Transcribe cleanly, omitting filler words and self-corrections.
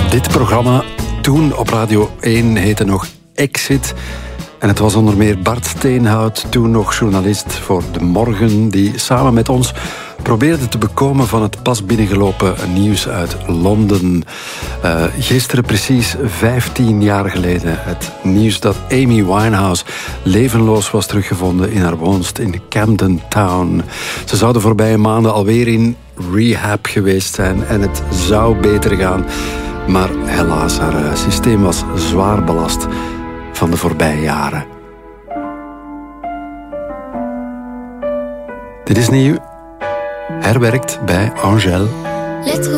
Dit programma, toen op Radio 1, heette nog Exit. En het was onder meer Bart Steenhout, toen nog journalist voor De Morgen, die samen met ons probeerde te bekomen van het pas binnengelopen nieuws uit Londen. Gisteren, precies 15 jaar geleden, het nieuws dat Amy Winehouse levenloos was teruggevonden in haar woonst in Camden Town. Ze zou de voorbije maanden alweer in rehab geweest zijn en het zou beter gaan. Maar helaas, haar systeem was zwaar belast van de voorbije jaren. Dit is nieuw. Herwerkt bij Angèle. Lettre